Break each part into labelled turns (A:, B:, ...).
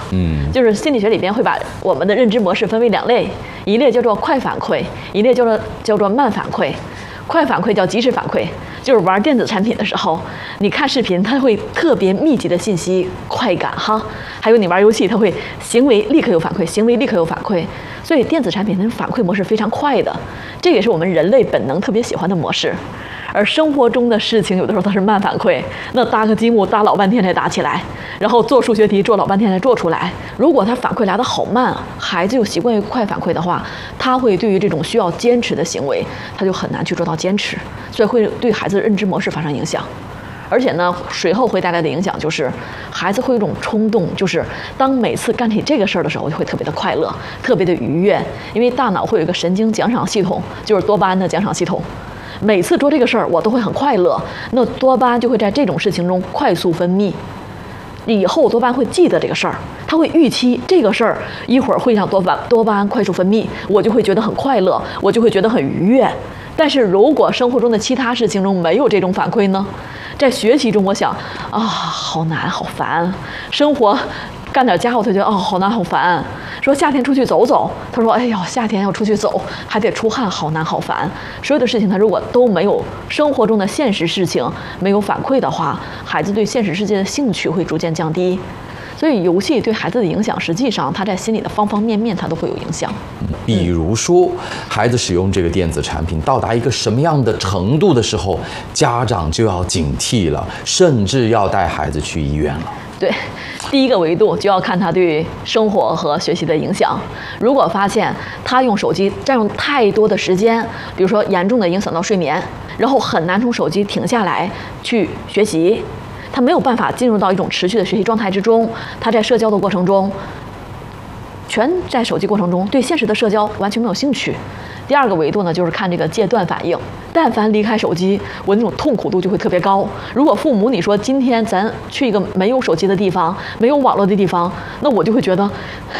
A: 就是心理学里边会把我们的认知模式分为2类，一类叫做快反馈，一类叫做慢反馈。快反馈叫即时反馈，就是玩电子产品的时候，你看视频，它会特别密集的信息快感哈，还有你玩游戏，它会行为立刻有反馈，行为立刻有反馈，所以电子产品的反馈模式非常快的，这也是我们人类本能特别喜欢的模式。而生活中的事情有的时候它是慢反馈，那搭个积木搭老半天才搭起来，然后做数学题做老半天才做出来。如果它反馈来得好慢，孩子又习惯于快反馈的话，他会对于这种需要坚持的行为，他就很难去做到坚持，所以会对孩子的认知模式发生影响。而且呢，随后会带来的影响就是，孩子会有一种冲动，就是当每次干起这个事儿的时候，就会特别的快乐，特别的愉悦，因为大脑会有一个神经奖赏系统，就是多巴胺的奖赏系统。每次做这个事儿，我都会很快乐，那多巴胺就会在这种事情中快速分泌，以后多巴胺会记得这个事儿，他会预期这个事儿一会儿会让多巴胺快速分泌，我就会觉得很快乐，我就会觉得很愉悦。但是如果生活中的其他事情中没有这种反馈呢？在学习中，我想啊，好难，好烦，生活干点家务，他觉得哦，好难，好烦。说夏天出去走走，他说哎呦，夏天要出去走还得出汗，好难，好烦。所有的事情他如果都没有生活中的现实事情没有反馈的话，孩子对现实世界的兴趣会逐渐降低。所以游戏对孩子的影响，实际上他在心理的方方面面他都会有影响。
B: 比如说，孩子使用这个电子产品到达一个什么样的程度的时候，家长就要警惕了，甚至要带孩子去医院了。
A: 对，第一个维度就要看他对生活和学习的影响。如果发现他用手机占用太多的时间，比如说严重的影响到睡眠，然后很难从手机停下来去学习，他没有办法进入到一种持续的学习状态之中，他在社交的过程中，全在手机过程中，对现实的社交完全没有兴趣。第二个维度呢，就是看这个戒断反应。但凡离开手机，我那种痛苦度就会特别高。如果父母你说今天咱去一个没有手机的地方，没有网络的地方，那我就会觉得，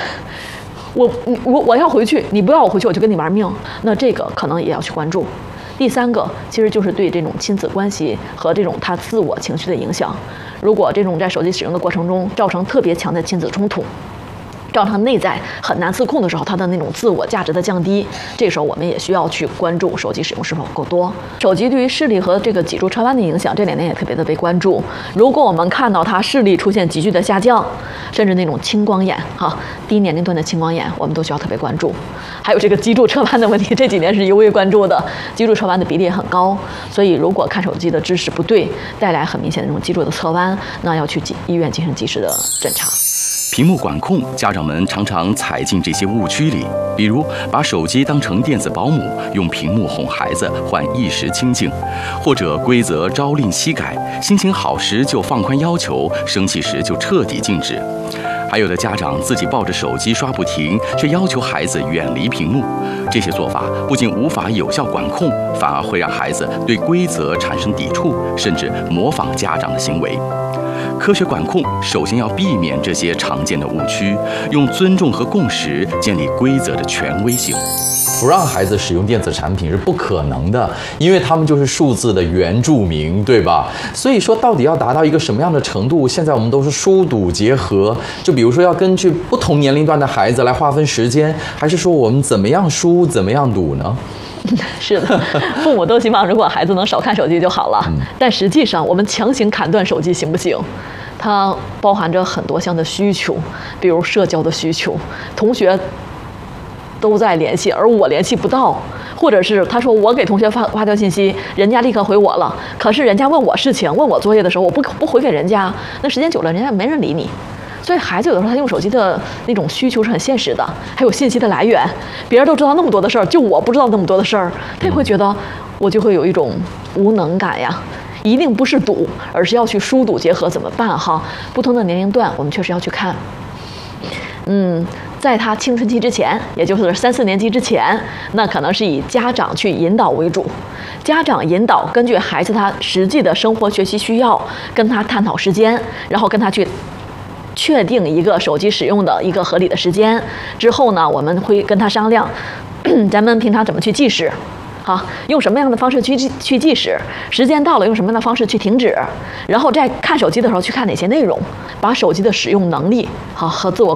A: 我要回去，你不要我回去，我就跟你玩命。那这个可能也要去关注。第三个其实就是对这种亲子关系和这种他自我情绪的影响。如果这种在手机使用的过程中造成特别强的亲子冲突，让他内在很难自控的时候，他的那种自我价值的降低，这时候我们也需要去关注手机使用是否够多。手机对于视力和这个脊柱侧弯的影响，这2年也特别的被关注。如果我们看到他视力出现急剧的下降，甚至那种青光眼低年龄段的青光眼，我们都需要特别关注。还有这个脊柱侧弯的问题，这几年是尤为关注的，脊柱侧弯的比例也很高。所以如果看手机的姿势不对，带来很明显的这种脊柱的侧弯，那要去医院进行及时的诊查。
C: 屏幕管控，家长们常常踩进这些误区里，比如把手机当成电子保姆，用屏幕哄孩子换一时清静，或者规则朝令夕改，心情好时就放宽要求，生气时就彻底禁止。还有的家长自己抱着手机刷不停，却要求孩子远离屏幕。这些做法不仅无法有效管控，反而会让孩子对规则产生抵触，甚至模仿家长的行为。科学管控首先要避免这些常见的误区，用尊重和共识建立规则的权威性。
B: 不让孩子使用电子产品是不可能的，因为他们就是数字的原住民，对吧？所以说，到底要达到一个什么样的程度？现在我们都是疏堵结合，就比如说要根据不同年龄段的孩子来划分时间，还是说我们怎么样疏，怎么样堵呢？
A: 是的，父母都希望如果孩子能少看手机就好了。但实际上，我们强行砍断手机行不行？它包含着很多项的需求，比如社交的需求，同学都在联系，而我联系不到，或者是他说我给同学发条信息，人家立刻回我了，可是人家问我事情、问我作业的时候，我不回给人家，那时间久了，人家没人理你。所以孩子有的时候他用手机的那种需求是很现实的，还有信息的来源，别人都知道那么多的事儿，就我不知道那么多的事儿，他也会觉得我就会有一种无能感呀。一定不是堵，而是要去疏堵结合，怎么办哈？不同的年龄段，我们确实要去看。在他青春期之前，也就是3、4年级之前，那可能是以家长去引导为主。家长引导，根据孩子他实际的生活学习需要，跟他探讨时间，然后跟他去确定一个手机使用的一个合理的时间。之后呢，我们会跟他商量，咱们平常怎么去计时。用什么样的方式去计时，时间到了用什么样的方式去停止，然后在看手机的时候去看哪些内容，把手机的使用能力和自我